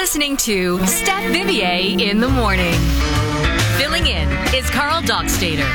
listening to Steph Vivier in the morning. Filling in is Carl Dockstader.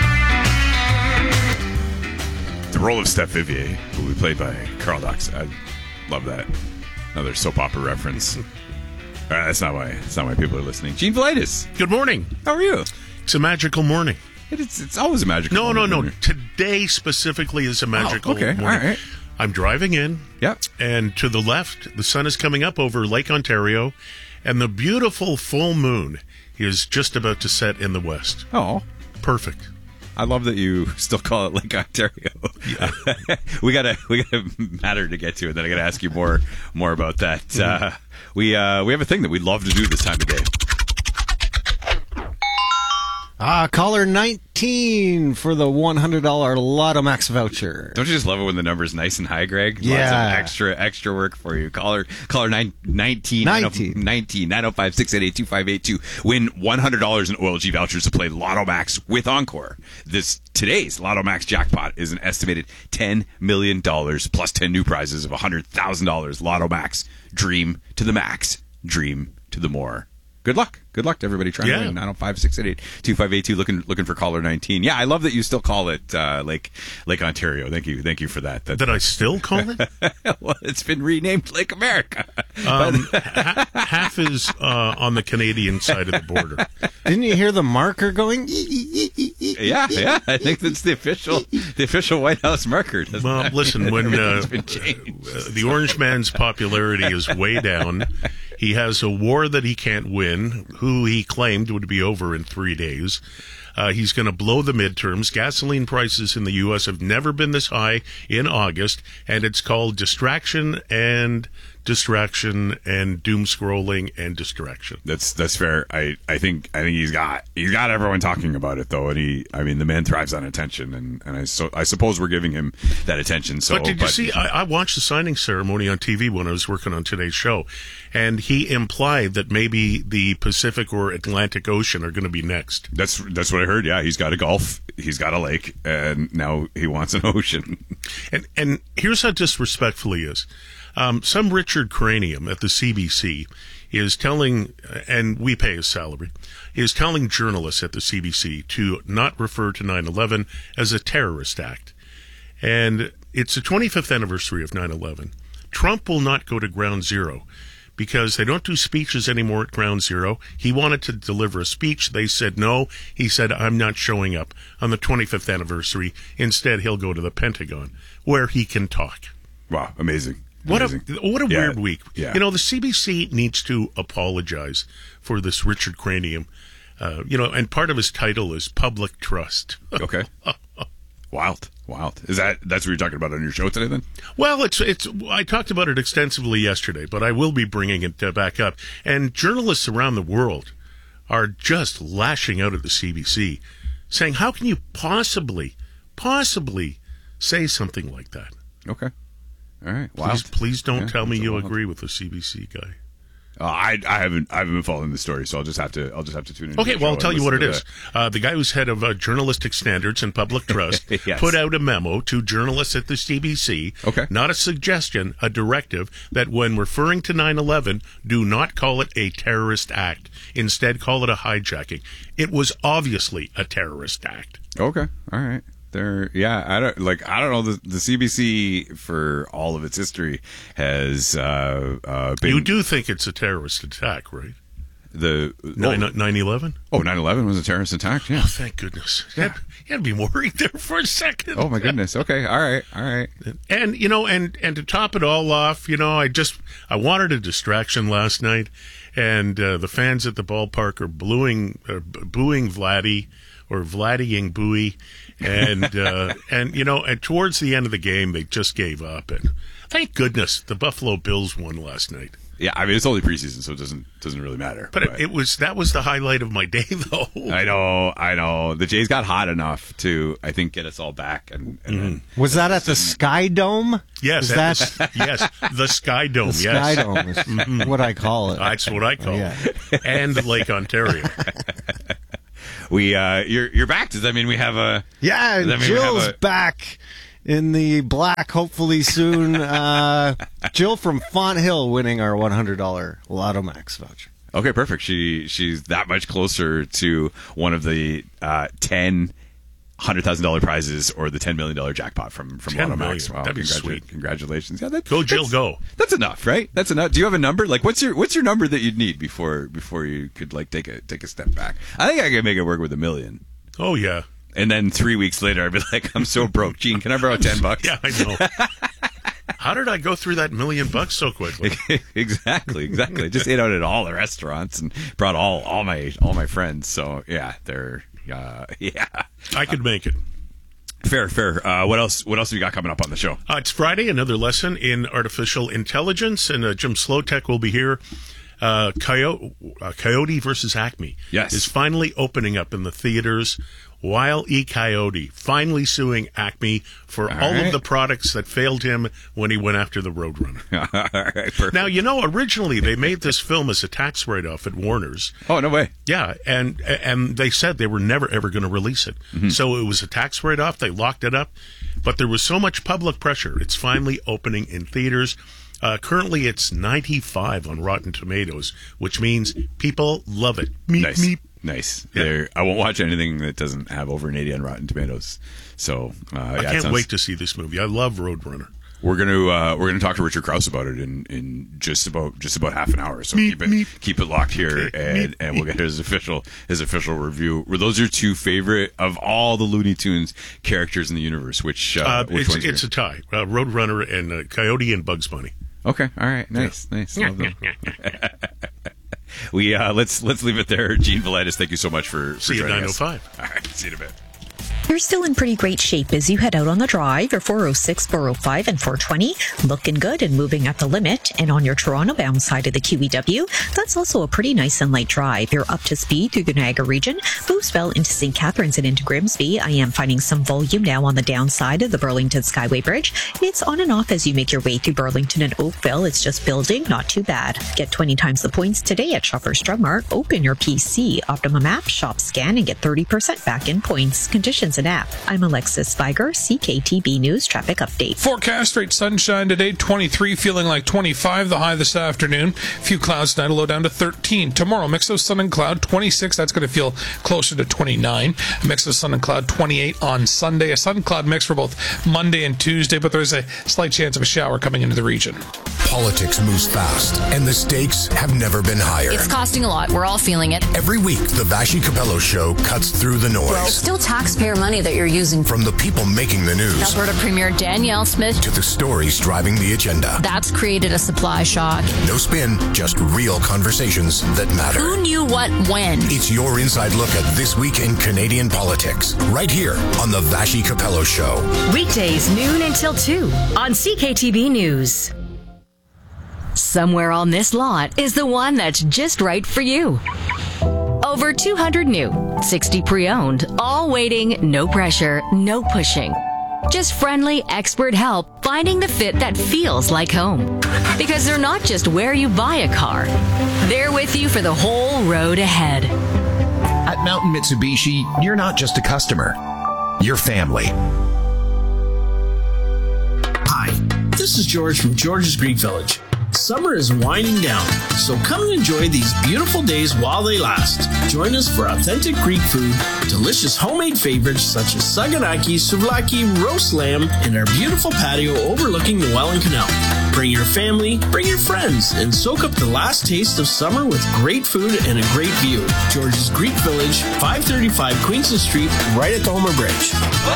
The role of Steph Vivier will be played by Carl Dox. I love that. Another soap opera reference. That's not why people are listening. Gene Velitis. Good morning. How are you? It's a magical morning. It's always a magical morning. No. Today specifically is a magical morning. All right. I'm driving in. Yep. And to the left, the sun is coming up over Lake Ontario, and the beautiful full moon is just about to set in the west. Oh. Perfect. I love that you still call it Lake Ontario. Yeah. we got a matter to get to, and then I got to ask you more about that. We have a thing that we love to do this time of day. Caller 19 for the $100 Lotto Max voucher. Don't you just love it when the number's nice and high, Greg? Yeah. Lots of extra work for you. Caller 19 905-688-2582. Win $100 in OLG vouchers to play Lotto Max with Encore. Today's Lotto Max jackpot is an estimated $10 million plus 10 new prizes of $100,000. Lotto Max. Dream to the max. Dream to the more. Good luck. Good luck to everybody trying to win. 905-688-2582. Looking for caller 19. Yeah, I love that you still call it Lake Ontario. Thank you for that. Did I still call it? Well, it's been renamed Lake America. Half is on the Canadian side of the border. Didn't you hear the marker going? Yeah. I think that's the official White House marker. Well, listen, when the Orange Man's popularity is way down, he has a war that he can't win, who he claimed would be over in 3 days. He's going to blow the midterms. Gasoline prices in the U.S. have never been this high in August, and it's called distraction and doom scrolling and distraction. That's fair. I think he's got everyone talking about it though, and the man thrives on attention, and I suppose we're giving him that attention. So, but did you see? I watched the signing ceremony on TV when I was working on today's show, and he implied that maybe the Pacific or Atlantic Ocean are going to be next. That's what I heard. Yeah, he's got a Gulf, he's got a lake, and now he wants an ocean. And here's how disrespectful he is. Some Richard Cranium at the CBC is telling, and we pay his salary, is telling journalists at the CBC to not refer to 9/11 as a terrorist act. And it's the 25th anniversary of 9/11. Trump will not go to Ground Zero because they don't do speeches anymore at Ground Zero. He wanted to deliver a speech. They said no. He said, I'm not showing up on the 25th anniversary. Instead, he'll go to the Pentagon where he can talk. Wow, amazing. What a weird week. Yeah. The CBC needs to apologize for this Richard Cranium. And part of his title is Public Trust. Okay. Wild. That's what you're talking about on your show today then? Well, I talked about it extensively yesterday, but I will be bringing it back up. And journalists around the world are just lashing out at the CBC, saying, how can you possibly say something like that? Okay. All right. Please don't tell me you agree with the CBC guy. I haven't been following the story, so I'll just have to tune in. Okay, well, I'll tell you what it is. The guy who's head of journalistic standards and public trust yes. put out a memo to journalists at the CBC. Okay. Not a suggestion, a directive that when referring to 9/11, do not call it a terrorist act. Instead, call it a hijacking. It was obviously a terrorist act. Okay. All right. I don't know. The CBC, for all of its history, has been. You do think it's a terrorist attack, right? The 9/11? Oh, 9/11 was a terrorist attack. Yeah. Oh, thank goodness. You had to be worried there for a second. Oh my goodness. Okay. All right. And and to top it all off, I wanted a distraction last night, and the fans at the ballpark are booing Vladdy or Vladdying Bowie. And and towards the end of the game, they just gave up. And thank goodness the Buffalo Bills won last night. Yeah, it's only preseason, so it doesn't really matter. But that was the highlight of my day, though. I know. The Jays got hot enough to, I think, get us all back. And was that at the Sky Dome? Yes, yes, the Sky Dome. The Sky Dome is what I call it. That's what I call it. And Lake Ontario. You're back. Does that mean we have a? Yeah, Jill's back in the black, hopefully soon. Jill from Font Hill winning our $100 Lotto Max voucher. Okay, perfect. She's that much closer to one of the 10 $100,000 prizes or the $10 million jackpot from Lotto Max. Wow, that'd be sweet. Congratulations. Yeah, Go, Jill, go. That's enough, right? That's enough. Do you have a number? Like, what's your number that you'd need before you could like take a step back? I think I could make it work with $1 million. Oh yeah. And then 3 weeks later, I'd be like, I'm so broke. Gene, can I borrow $10? Yeah, I know. How did I go through that $1 million so quickly? Exactly. Just ate out at all the restaurants and brought all my friends. So yeah, they're yeah. I could make it. Fair. What else have you got coming up on the show? It's Friday, another lesson in artificial intelligence, and Jim Slowtek will be here. Coyote versus Acme is finally opening up in the theaters. Wile E. Coyote finally suing Acme for all of the products that failed him when he went after the Roadrunner. Right, now, originally they made this film as a tax write-off at Warner's. Oh, no way. Yeah, and they said they were never, ever going to release it. Mm-hmm. So it was a tax write-off. They locked it up. But there was so much public pressure. It's finally opening in theaters. Currently, it's 95 on Rotten Tomatoes, which means people love it. Nice. Yeah. I won't watch anything that doesn't have over an 80 on Rotten Tomatoes. So I can't wait to see this movie. I love Roadrunner. We're gonna talk to Richard Krause about it in just about half an hour. So keep it locked here, and we'll get his official review. Were those your two favorite of all the Looney Tunes characters in the universe? Which it's a tie. Roadrunner and Coyote and Bugs Bunny. Okay, all right, nice. Love them. We let's leave it there. Gene Velitis, thank you so much for see you at 9:05. All right, see you in a bit. You're still in pretty great shape as you head out on the drive. Your 406, 405, and 420 looking good and moving at the limit. And on your Toronto-bound side of the QEW, that's also a pretty nice and light drive. You're up to speed through the Niagara region. Moves well into St. Catharines and into Grimsby. I am finding some volume now on the downside of the Burlington Skyway Bridge. It's on and off as you make your way through Burlington and Oakville. It's just building, not too bad. Get 20 times the points today at Shoppers Drug Mart. Open your PC, Optimum app, shop, scan, and get 30% back in points. Conditions and app. I'm Alexis Spiger, CKTB News Traffic Update. Forecast, straight sunshine today, 23, feeling like 25, the high this afternoon. Few clouds tonight, a low down to 13. Tomorrow, mix of sun and cloud, 26, that's going to feel closer to 29. A mix of sun and cloud, 28 on Sunday. A sun cloud mix for both Monday and Tuesday, but there's a slight chance of a shower coming into the region. Politics moves fast, and the stakes have never been higher. It's costing a lot. We're all feeling it. Every week, the Vashi Capello Show cuts through the noise. Well, it's still taxpayer money that you're using. From the people making the news. Alberta Premier Danielle Smith. To the stories driving the agenda. That's created a supply shock. No spin, just real conversations that matter. Who knew what when? It's your inside look at this week in Canadian politics. Right here on the Vashi Capello Show. Weekdays, noon until 2 on CKTB News. Somewhere on this lot is the one that's just right for you. Over 200 new, 60 pre-owned, all waiting, no pressure, no pushing. Just friendly, expert help finding the fit that feels like home. Because they're not just where you buy a car. They're with you for the whole road ahead. At Mountain Mitsubishi, you're not just a customer. You're family. Hi, this is George from George's Greek Village. Summer is winding down, so come and enjoy these beautiful days while they last. Join us for authentic Greek food, delicious homemade favorites such as saganaki, souvlaki, roast lamb, and our beautiful patio overlooking the Welland Canal. Bring your family, bring your friends, and soak up the last taste of summer with great food and a great view. George's Greek Village, 535 Queenston Street, right at the Homer Bridge.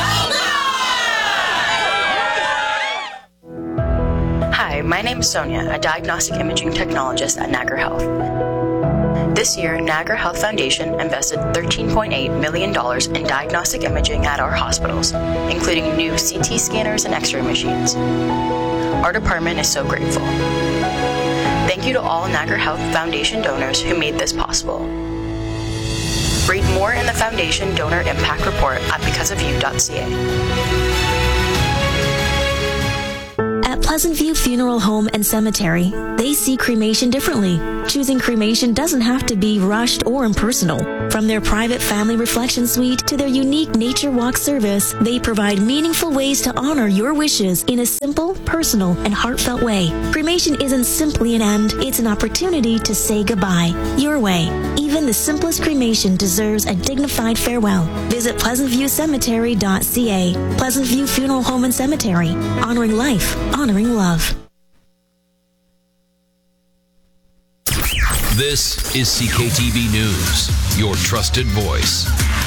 Hi, my name is Sonia, a diagnostic imaging technologist at Niagara Health. This year, Niagara Health Foundation invested $13.8 million in diagnostic imaging at our hospitals, including new CT scanners and X-ray machines. Our department is so grateful. Thank you to all Niagara Health Foundation donors who made this possible. Read more in the Foundation Donor Impact Report at becauseofyou.ca. At Pleasant View Funeral Home and Cemetery, they see cremation differently. Choosing cremation doesn't have to be rushed or impersonal. From their private family reflection suite to their unique nature walk service, they provide meaningful ways to honor your wishes in a simple, personal, and heartfelt way. Cremation isn't simply an end, it's an opportunity to say goodbye. Your way. Even the simplest cremation deserves a dignified farewell. Visit pleasantviewcemetery.ca. Pleasant View Funeral Home and Cemetery. Honoring life, honoring love. This is CKTV News, your trusted voice.